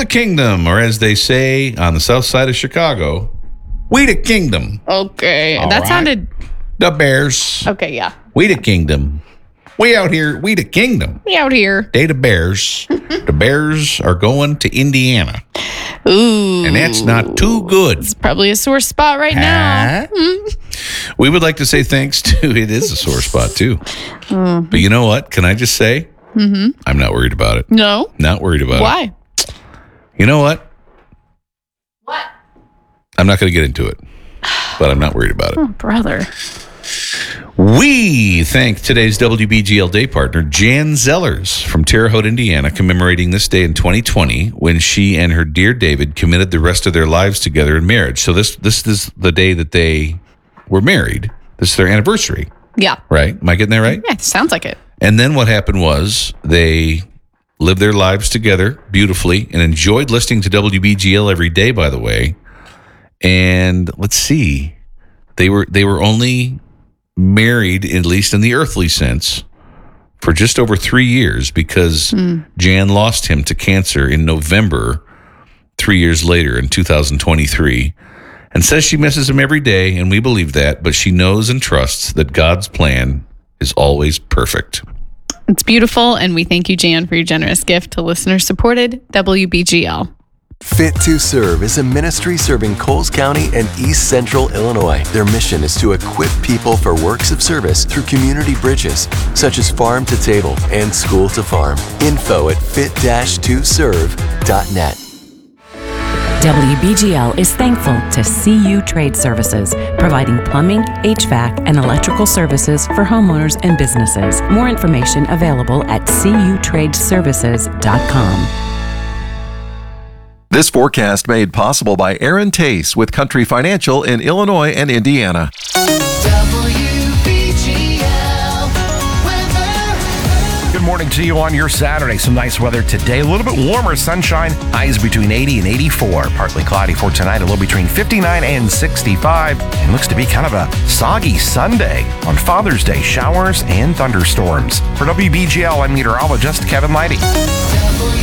the kingdom, or as they say on the south side of Chicago, we the kingdom. Okay. All that right. sounded... The Bears. Okay, yeah. We the kingdom. We out here. We the kingdom. We out here. They the Bears. The Bears are going to Indiana. Ooh. And that's not too good. It's probably a sore spot right now. We would like to say thanks to, it is a sore spot too. But you know what? Can I just say, I'm not worried about it. No? Not worried about it. Why? You know what? What? I'm not going to get into it, but I'm not worried about it. Oh, brother. We thank today's WBGL Day partner, Jan Zellers from Terre Haute, Indiana, commemorating this day in 2020 when she and her dear David committed the rest of their lives together in marriage. So this is the day that they were married. This is their anniversary, Yeah. right? Am I getting that right? Yeah, sounds like it. And then what happened was they lived their lives together beautifully and enjoyed listening to WBGL every day, by the way. And let's see, they were only married, at least in the earthly sense, for just over 3 years because Jan lost him to cancer in November 3 years later in 2023, and says she misses him every day, and we believe that, but she knows and trusts that God's plan is always perfect. It's beautiful, and we thank you, Jan, for your generous gift to listener-supported WBGL. Fit to Serve is a ministry serving Coles County and East Central Illinois. Their mission is to equip people for works of service through community bridges, such as farm to table and school to farm. Info at fit-2serve.net. WBGL is thankful to CU Trade Services, providing plumbing, HVAC, and electrical services for homeowners and businesses. More information available at cutradeservices.com. This forecast made possible by Aaron Tace with Country Financial in Illinois and Indiana. Good morning to you on your Saturday. Some nice weather today. A little bit warmer sunshine. Highs between 80 and 84. Partly cloudy for tonight. A little between 59 and 65. And looks to be kind of a soggy Sunday. On Father's Day, showers and thunderstorms. For WBGL, I'm meteorologist Kevin Leidy.